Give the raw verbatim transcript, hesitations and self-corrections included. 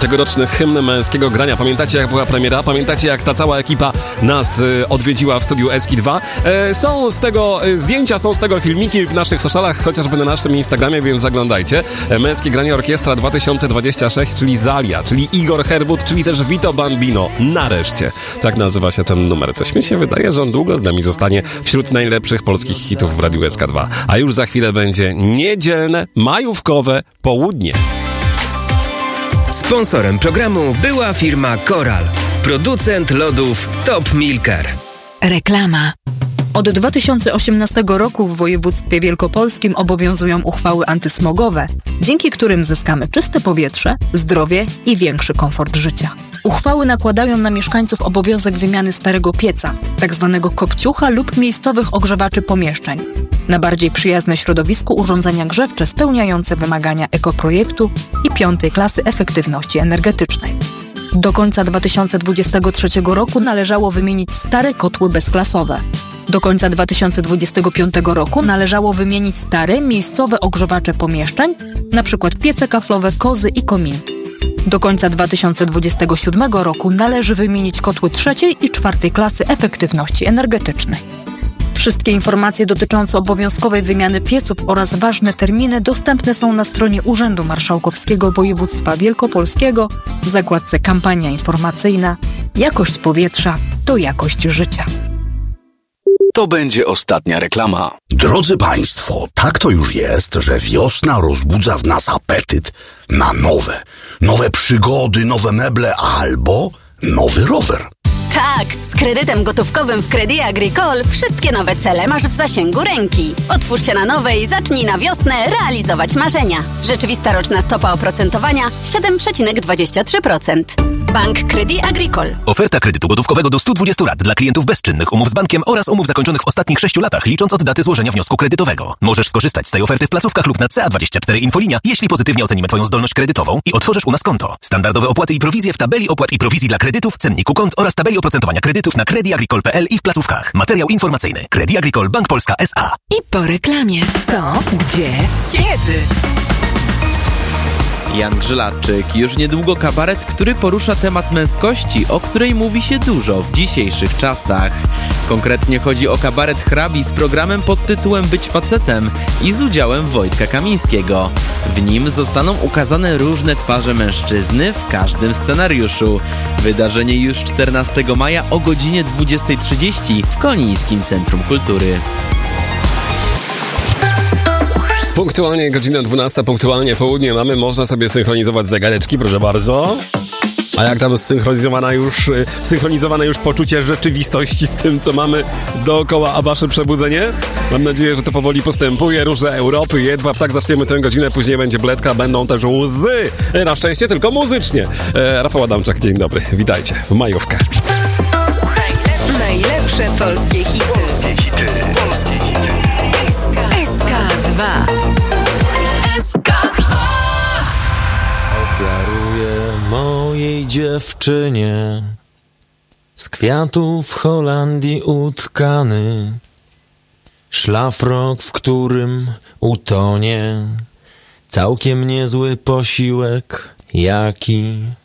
Tegoroczny hymn męskiego grania. Pamiętacie, jak była premiera? Pamiętacie, jak ta cała ekipa nas y, odwiedziła w studiu Eski dwa? E, są z tego y, zdjęcia, są z tego filmiki w naszych socialach, chociażby na naszym Instagramie, więc zaglądajcie. E, Męskie granie orkiestra dwa tysiące dwadzieścia sześć, czyli Zalia, czyli Igor Herbut, czyli też Vito Bambino. Nareszcie. Tak nazywa się ten numer. Coś mi się wydaje, że on długo z nami zostanie wśród najlepszych polskich hitów w Radiu S K dwa. A już za chwilę będzie niedzielne, majówkowe południe. Sponsorem programu była firma Koral, producent lodów Top Milker. Reklama. Od dwa tysiące osiemnastego roku w województwie wielkopolskim obowiązują uchwały antysmogowe, dzięki którym zyskamy czyste powietrze, zdrowie i większy komfort życia. Uchwały nakładają na mieszkańców obowiązek wymiany starego pieca, tzw. kopciucha lub miejscowych ogrzewaczy pomieszczeń, na bardziej przyjazne środowisku urządzenia grzewcze spełniające wymagania ekoprojektu i piątej klasy efektywności energetycznej. Do końca dwa tysiące dwudziestego trzeciego roku należało wymienić stare kotły bezklasowe. Do końca dwa tysiące dwudziestego piątego roku należało wymienić stare, miejscowe ogrzewacze pomieszczeń, np. piece kaflowe, kozy i kominki. Do końca dwa tysiące dwudziestego siódmego roku należy wymienić kotły trzeciej i czwartej klasy efektywności energetycznej. Wszystkie informacje dotyczące obowiązkowej wymiany pieców oraz ważne terminy dostępne są na stronie Urzędu Marszałkowskiego Województwa Wielkopolskiego w zakładce Kampania informacyjna. Jakość powietrza to jakość życia. To będzie ostatnia reklama. Drodzy Państwo, tak to już jest, że wiosna rozbudza w nas apetyt na nowe. Nowe przygody, nowe meble albo nowy rower. Tak, z kredytem gotówkowym w Crédit Agricole wszystkie nowe cele masz w zasięgu ręki. Otwórz się na nowe i zacznij na wiosnę realizować marzenia. Rzeczywista roczna stopa oprocentowania siedem przecinek dwadzieścia trzy procent. Bank Crédit Agricole. Oferta kredytu gotówkowego do stu dwudziestu lat dla klientów bezczynnych umów z bankiem oraz umów zakończonych w ostatnich sześciu latach, licząc od daty złożenia wniosku kredytowego. Możesz skorzystać z tej oferty w placówkach lub na C A dwadzieścia cztery Infolinia, jeśli pozytywnie ocenimy Twoją zdolność kredytową i otworzysz u nas konto. Standardowe opłaty i prowizje w tabeli opłat i prowizji dla kredytów, cenniku kont oraz tabeli oprocentowania kredytów na Crédit Agricole kropka p l i w placówkach. Materiał informacyjny. Crédit Agricole Bank Polska S A. I po reklamie. Co? Gdzie? Kiedy? Jan Grzylaczyk. Już niedługo kabaret, który porusza temat męskości, o której mówi się dużo w dzisiejszych czasach. Konkretnie chodzi o kabaret hrabi z programem pod tytułem Być facetem i z udziałem Wojtka Kamińskiego. W nim zostaną ukazane różne twarze mężczyzny w każdym scenariuszu. Wydarzenie już czternastego maja o godzinie dwudziestej trzydzieści w Konińskim Centrum Kultury. Punktualnie godzina dwunasta, punktualnie południe mamy, można sobie synchronizować zegareczki, proszę bardzo. A jak tam synchronizowana już, synchronizowane już poczucie rzeczywistości z tym, co mamy dookoła, a wasze przebudzenie? Mam nadzieję, że to powoli postępuje. Róże Europy, Jedwab, tak zaczniemy tę godzinę, później będzie bledka, będą też łzy. Na szczęście tylko muzycznie. E, Rafał Adamczak, dzień dobry, witajcie w majówkę. Najlepsze polskie hity. Polskie hity. Polskie hity. S K dwa. S K dwa. Ofiaruję mojej dziewczynie z kwiatów Holandii utkany szlafrok, w którym utonie całkiem niezły posiłek, jaki